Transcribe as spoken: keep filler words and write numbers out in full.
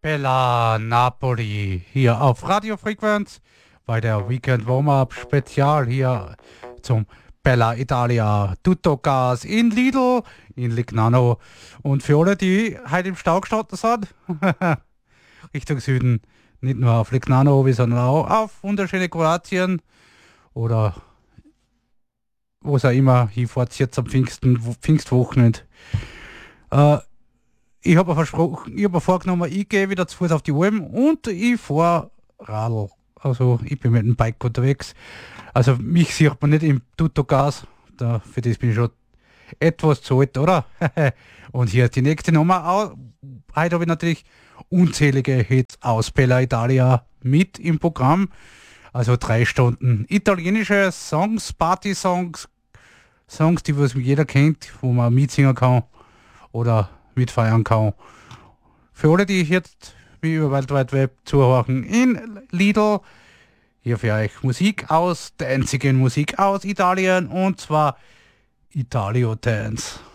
Bella Napoli hier auf Radio Frequenz bei der Weekend Warm-Up Spezial hier zum Bella Italia Tutto Gas in Lidl, in Lignano. Und für alle, die heute im Stau gestartet sind, Richtung Süden, nicht nur auf Lignano, sondern auch auf wunderschöne Kroatien oder wo es auch immer hinfahrt, jetzt am Pfingsten, Pfingstwochenende. Äh, ich habe versprochen, ich habe mir vorgenommen, ich gehe wieder zu Fuß auf die Alm und ich fahre Radl. Also ich bin mit dem Bike unterwegs. Also mich sieht man nicht im Tutto-Gas. Da, für das bin ich schon etwas zu alt, oder? Und hier die nächste Nummer. Heute habe ich natürlich unzählige Hits aus Bella Italia mit im Programm. Also drei Stunden italienische Songs, Party-Songs, Songs, die was jeder kennt, wo man mitsingen kann oder mitfeiern kann. Für alle, die jetzt wie über World Wide Web zuhören in Lidl, hier für euch Musik aus der einzigen Musik aus Italien, und zwar Italio Dance.